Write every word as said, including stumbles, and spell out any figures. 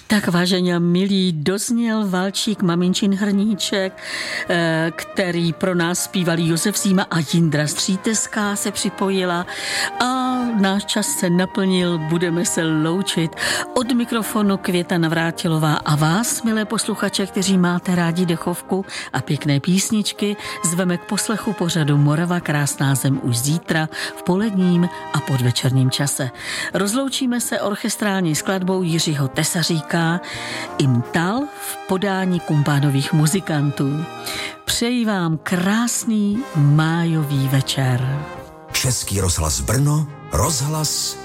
Tak vážení a milí, dozněl valčík Maminčin hrníček, který pro nás zpívali Josef Zíma a Jindra Stříteská se připojila a náš čas se naplnil, budeme se loučit. Od mikrofonu Květa Navrátilová a vás, milé posluchače, kteří máte rádi dechovku a pěkné písničky, zveme k poslechu pořadu Morava krásná zem už zítra v poledním a podvečerním čase. Rozloučíme se orchestrální skladbou Jiřího Tesaříka Imtal v podání kumpánových muzikantů. Přeji vám krásný májový večer. Český rozhlas Brno, rozhlas